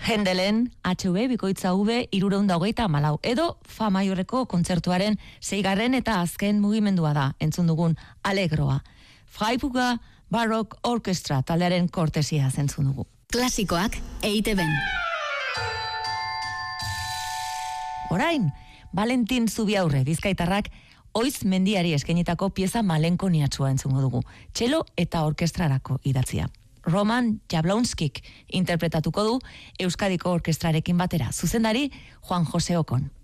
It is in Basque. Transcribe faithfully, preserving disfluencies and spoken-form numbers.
Hendelen, H V, bikoitza V, irureun da hogeita amalau, edo Fa maiorreko kontzertuaren seigarren eta azken mugimendua da, entzun dugun Alegroa. Freiburger Baroque Orchestra taldearen kortesia zentzun dugu. Klasikoak E I T B-n. Orain, Valentin Zubiaurre, bizkaitarrak, oiz mendiari eskainitako pieza malenkoniatsua entzungo dugu. Txelo eta orkestrarako idatzia. Roman Jablonskik interpretatuko du Euskadiko orkestrarekin batera. Zuzendari Juan Jose Okon.